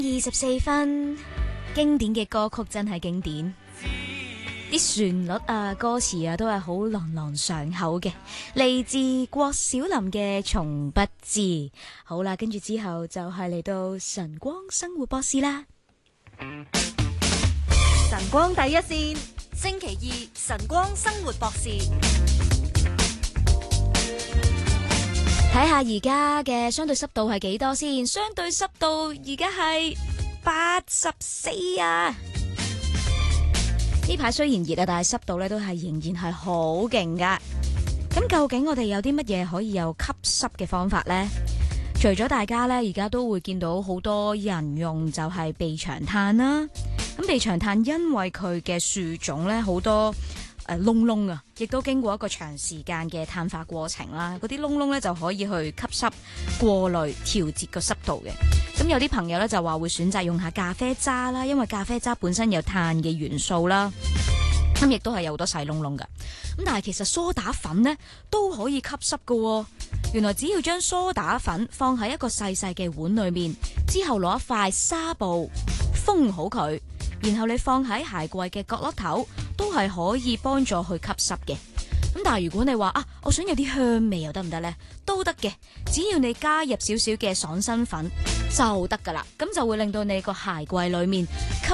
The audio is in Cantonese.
24分，經典嘅歌曲真係經典，啲旋律啊、歌詞啊都係好朗朗上口嘅，嚟自郭小霖嘅《從不知》。好啦，跟住之後就係嚟到晨光生活博士啦。 晨光第一線， 星期二晨光生活博士， 睇下而家嘅相對濕度係幾多先？相對濕度而家係84啊！呢排雖然熱啊，但係濕度咧都係仍然係好勁噶。咁究竟我哋有啲乜嘢可以有吸濕嘅方法呢？除咗大家咧而家都會見到好多人用就係避長炭啦。咁避長炭因為佢嘅樹種咧好多窿窿啊，亦都經過一個長時間嘅碳化過程啦，嗰啲窿窿咧就可以去吸濕、過濾、調節個濕度嘅。咁有啲朋友咧就話會選擇用下咖啡渣啦，因為咖啡渣本身有碳嘅元素啦，咁亦都係有好多細窿窿噶。咁但係其實梳打粉咧都可以吸濕噶喎。原來只要將梳打粉放喺一個細細嘅碗裏面，之後攞一塊紗布封好佢，然後你放喺鞋櫃嘅角落頭，都係可以幫助去吸濕嘅。咁但係如果你話啊，我想有啲香味又得唔得呢？都得嘅，只要你加入少少嘅爽身粉就得噶啦，咁就會令到你個鞋櫃裏面吸